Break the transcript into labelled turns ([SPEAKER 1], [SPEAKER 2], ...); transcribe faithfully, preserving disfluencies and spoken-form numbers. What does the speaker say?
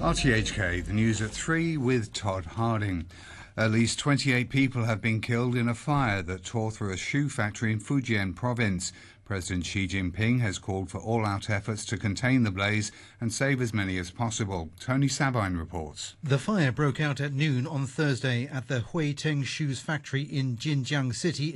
[SPEAKER 1] R T H K, the news at three with Todd Harding. At least twenty-eight people have been killed in a fire that tore through a shoe factory in Fujian province. President Xi Jinping has called for all-out efforts to contain the blaze and save as many as possible. Tony Sabine reports.
[SPEAKER 2] The fire broke out at noon on Thursday at the Huiteng Shoes factory in Jinjiang City